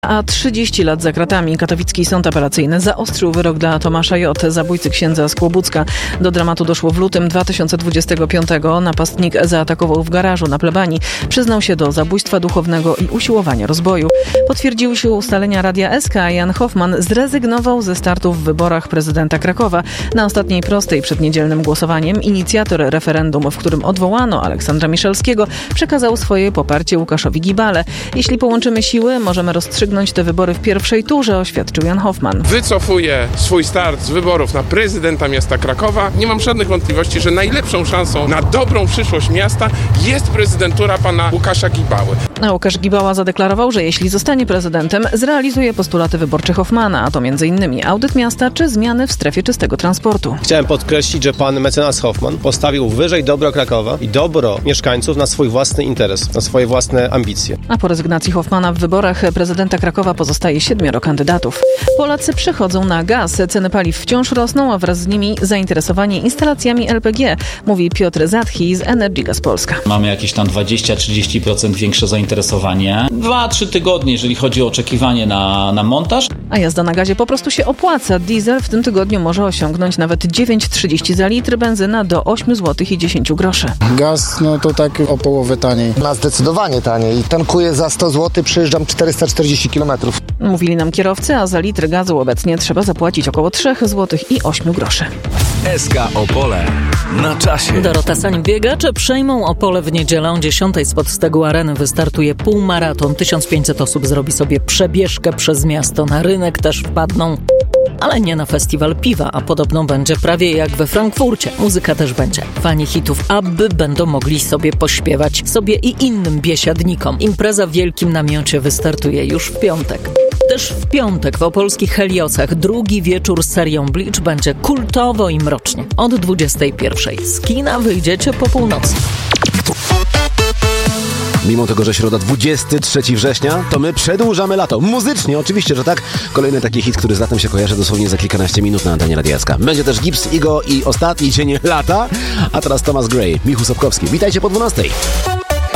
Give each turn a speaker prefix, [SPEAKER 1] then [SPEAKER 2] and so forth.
[SPEAKER 1] A 30 lat za kratami. Katowicki Sąd Apelacyjny zaostrzył wyrok dla Tomasza J., zabójcy księdza z Kłobucka. Do dramatu doszło w lutym 2025. Napastnik zaatakował w garażu na plebanii. Przyznał się do zabójstwa duchownego i usiłowania rozboju. Potwierdziły się ustalenia Radia SK, a Jan Hoffman zrezygnował ze startu w wyborach prezydenta Krakowa. Na ostatniej prostej przed niedzielnym głosowaniem inicjator referendum, w którym odwołano Aleksandra Miszalskiego, przekazał swoje poparcie Łukaszowi Gibale. Jeśli połączymy siły, możemy rozstrzygnąć te wybory w pierwszej turze, oświadczył Jan Hoffman.
[SPEAKER 2] Wycofuję swój start z wyborów na prezydenta miasta Krakowa. Nie mam żadnych wątpliwości, że najlepszą szansą na dobrą przyszłość miasta jest prezydentura pana Łukasza Gibały.
[SPEAKER 1] A Łukasz Gibała zadeklarował, że jeśli zostanie prezydentem, zrealizuje postulaty wyborcze Hoffmana, a to m.in. audyt miasta czy zmiany w strefie czystego transportu.
[SPEAKER 3] Chciałem podkreślić, że pan mecenas Hoffman postawił wyżej dobro Krakowa i dobro mieszkańców na swój własny interes, na swoje własne ambicje.
[SPEAKER 1] A po rezygnacji Hoffmana w wyborach prezydenta Krakowa pozostaje 7 kandydatów. Polacy przechodzą na gaz. Ceny paliw wciąż rosną, a wraz z nimi zainteresowanie instalacjami LPG, mówi Piotr Zatchi z Energy Gas Polska.
[SPEAKER 4] Mamy jakieś tam 20-30% większe zainteresowanie. 2-3 tygodnie, jeżeli chodzi o oczekiwanie na montaż.
[SPEAKER 1] A jazda na gazie po prostu się opłaca. Diesel w tym tygodniu może osiągnąć nawet 9,30 za litr, benzyna do 8 zł i 10 groszy.
[SPEAKER 5] Gaz, no to tak o połowę taniej.
[SPEAKER 6] Na zdecydowanie taniej. Tankuję za 100 zł, przejeżdżam 440 km.
[SPEAKER 1] Mówili nam kierowcy, a za litr gazu obecnie trzeba zapłacić około 3 zł i 8 groszy.
[SPEAKER 7] SK Opole. Na czasie.
[SPEAKER 8] Dorota Sań. Biegacze przejmą Opole w niedzielę. 10 spod stegu areny wystartuje półmaraton. 1500 osób zrobi sobie przebieżkę przez miasto. Na rynek też wpadną. Ale nie na festiwal piwa, a podobno będzie prawie jak we Frankfurcie. Muzyka też będzie. Fani hitów Abby będą mogli sobie pośpiewać, sobie i innym biesiadnikom. Impreza w Wielkim Namiocie wystartuje już w piątek. Też w piątek w opolskich Heliosach drugi wieczór z serią Bleach będzie kultowo i mrocznie. Od 21:00. Z kina wyjdziecie po północy.
[SPEAKER 9] Mimo tego, że środa 23 września, to my przedłużamy lato. Muzycznie, oczywiście, że tak. Kolejny taki hit, który z latem się kojarzy dosłownie za kilkanaście minut na antenie Radia SK. Będzie też Gibbs, Igo i ostatni dzień lata. A teraz Thomas Gray, Michu Sobkowski. Witajcie po 12:00.